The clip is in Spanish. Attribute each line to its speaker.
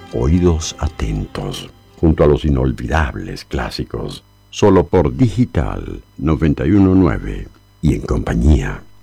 Speaker 1: Oídos atentos, junto a los inolvidables clásicos, solo por Digital 919 y en compañía